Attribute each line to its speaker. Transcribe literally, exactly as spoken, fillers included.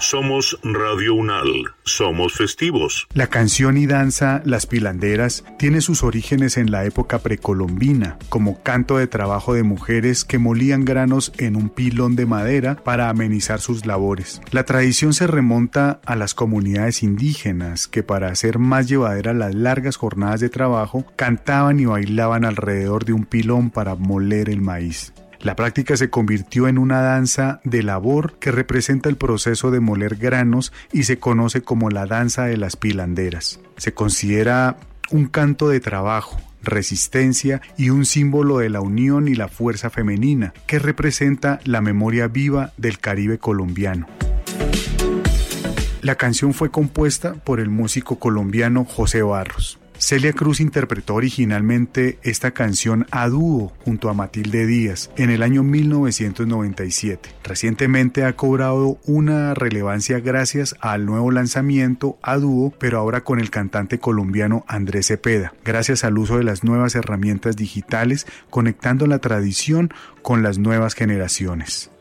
Speaker 1: Somos Radio Unal, somos festivos.
Speaker 2: La canción y danza Las Pilanderas tiene sus orígenes en la época precolombina, como canto de trabajo de mujeres que molían granos en un pilón de madera para amenizar sus labores. La tradición se remonta a las comunidades indígenas que, para hacer más llevaderas las largas jornadas de trabajo, cantaban y bailaban alrededor de un pilón para moler el maíz. La práctica se convirtió en una danza de labor que representa el proceso de moler granos y se conoce como la danza de las pilanderas. Se considera un canto de trabajo, resistencia y un símbolo de la unión y la fuerza femenina que representa la memoria viva del Caribe colombiano. La canción fue compuesta por el músico colombiano José Barros. Celia Cruz interpretó originalmente esta canción a dúo junto a Matilde Díaz en el año mil novecientos noventa y siete. Recientemente ha cobrado una relevancia gracias al nuevo lanzamiento a dúo, pero ahora con el cantante colombiano Andrés Cepeda, gracias al uso de las nuevas herramientas digitales, conectando la tradición con las nuevas generaciones.